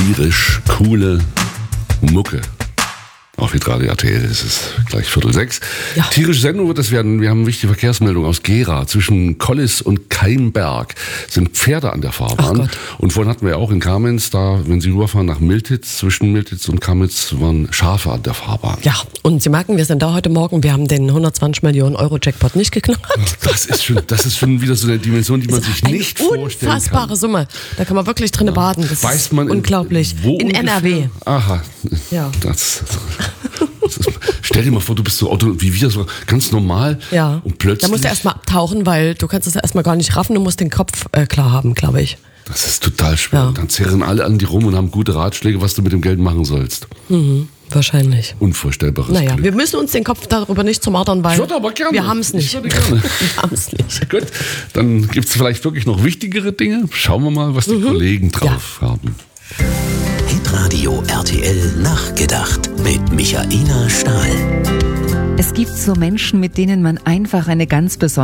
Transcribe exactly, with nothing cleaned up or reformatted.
tierisch coole Mucke. Auf Hitradio R T L, es ist gleich Viertel sechs. Ja. Tierische Sendung wird es werden. Wir haben eine wichtige Verkehrsmeldung aus Gera. Zwischen Kollis und Keimberg sind Pferde an der Fahrbahn. Und vorhin hatten wir auch in Kamenz, da, wenn Sie rüberfahren nach Miltitz, zwischen Miltitz und Kamenz waren Schafe an der Fahrbahn. Ja, und Sie merken, wir sind da heute Morgen, wir haben den hundertzwanzig Millionen Euro Jackpot nicht geknackt. Das ist schon, das ist schon wieder so eine Dimension, die man sich nicht vorstellen kann. Unfassbare Summe. Da kann man wirklich drin baden. Das Weiß ist man unglaublich. In, wo in N R W. Aha. Ja. Das, das ist, stell dir mal vor, du bist so Auto wie wir, so ganz normal. Ja. Und plötzlich. Da musst du erstmal abtauchen, weil du kannst es erstmal gar nicht raffen. Du musst den Kopf äh, klar haben, glaube ich. Das ist total schwer. Ja. Und dann zerren alle an die rum und haben gute Ratschläge, was du mit dem Geld machen sollst. Mhm. Wahrscheinlich. Unvorstellbares Naja, Glück. wir müssen uns den Kopf darüber nicht zermartern, weil Ich würde aber gerne. wir haben es nicht. Ich würde gerne. wir haben es nicht. Gut, dann gibt es vielleicht wirklich noch wichtigere Dinge. Schauen wir mal, was die Mhm. Kollegen drauf Ja. haben. Hitradio R T L nachgedacht mit Michaela Stahl. Es gibt so Menschen, mit denen man einfach eine ganz besondere